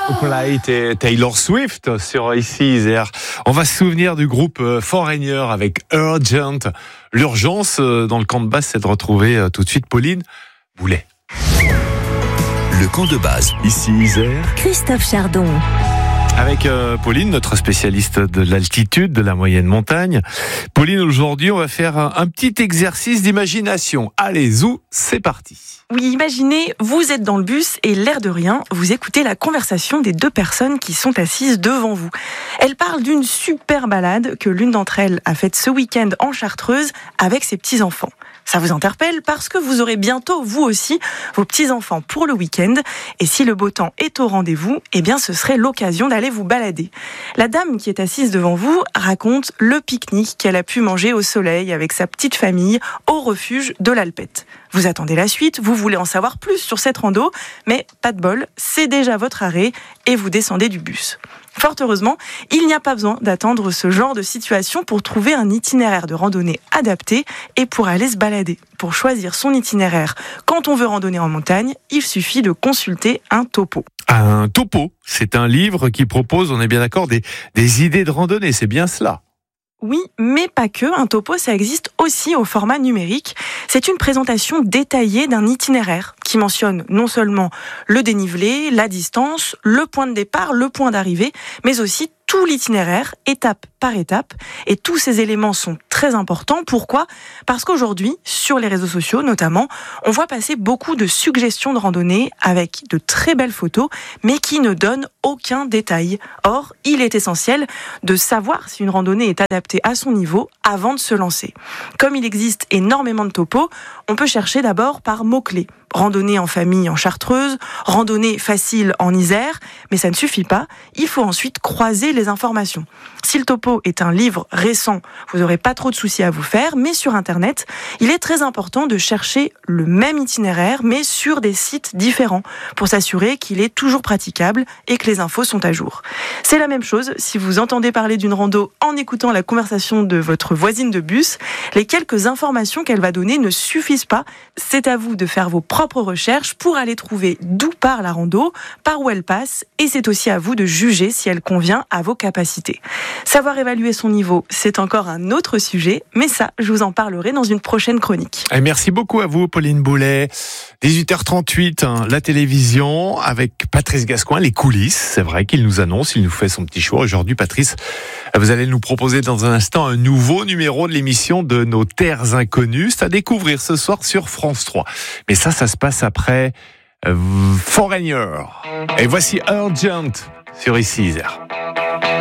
Light et Taylor Swift sur ici. On va se souvenir du groupe Foreigner avec Urgent. L'urgence dans le camp de base, c'est de retrouver tout de suite Pauline Boulet. Le camp de base, ici Isère. Christophe Chardon. Avec Pauline, notre spécialiste de l'altitude, de la moyenne montagne. Pauline, aujourd'hui, on va faire un petit exercice d'imagination. Allez, zou, c'est parti. Oui, imaginez, vous êtes dans le bus et l'air de rien, vous écoutez la conversation des deux personnes qui sont assises devant vous. Elles parlent d'une super balade que l'une d'entre elles a faite ce week-end en Chartreuse avec ses petits-enfants. Ça vous interpelle parce que vous aurez bientôt, vous aussi, vos petits-enfants pour le week-end. Et si le beau temps est au rendez-vous, eh bien ce serait l'occasion d'aller vous balader. La dame qui est assise devant vous raconte le pique-nique qu'elle a pu manger au soleil avec sa petite famille au refuge de l'Alpette. Vous attendez la suite, vous voulez en savoir plus sur cette rando, mais pas de bol, c'est déjà votre arrêt et vous descendez du bus. Fort heureusement, il n'y a pas besoin d'attendre ce genre de situation pour trouver un itinéraire de randonnée adapté et pour aller se balader. Pour choisir son itinéraire, quand on veut randonner en montagne, il suffit de consulter un topo. Un topo, c'est un livre qui propose, on est bien d'accord, des idées de randonnée, c'est bien cela. Oui, mais pas que. Un topo, ça existe aussi au format numérique. C'est une présentation détaillée d'un itinéraire qui mentionne non seulement le dénivelé, la distance, le point de départ, le point d'arrivée, mais aussi tout l'itinéraire, étape par étape. Et tous ces éléments sont très importants. Pourquoi ? Parce qu'aujourd'hui, sur les réseaux sociaux notamment, on voit passer beaucoup de suggestions de randonnée avec de très belles photos, mais qui ne donnent aucun détail. Or, il est essentiel de savoir si une randonnée est adaptée à son niveau avant de se lancer. Comme il existe énormément de topos, on peut chercher d'abord par mots-clés. Randonnée en famille en Chartreuse, randonnée facile en Isère, mais ça ne suffit pas, il faut ensuite croiser les informations. Si le topo est un livre récent, vous n'aurez pas trop de soucis à vous faire, mais sur Internet, il est très important de chercher le même itinéraire, mais sur des sites différents, pour s'assurer qu'il est toujours praticable et que les infos sont à jour. C'est la même chose si vous entendez parler d'une rando en écoutant la conversation de votre voisine de bus. Les quelques informations qu'elle va donner ne suffisent pas, c'est à vous de faire vos propres recherches pour aller trouver d'où part la rando, par où elle passe, et c'est aussi à vous de juger si elle convient à vos capacités. Savoir évaluer son niveau, c'est encore un autre sujet, mais ça, je vous en parlerai dans une prochaine chronique. Et merci beaucoup à vous, Pauline Boulet. 18h38, la télévision, avec Patrice Gascoigne, les coulisses. C'est vrai qu'il nous annonce, il nous fait son petit choix. Aujourd'hui, Patrice, vous allez nous proposer dans un instant un nouveau numéro de l'émission de Nos Terres Inconnues. C'est à découvrir ce soir sur France 3. Mais ça se passe après Foreigner. Et voici Urgent sur ici Isère.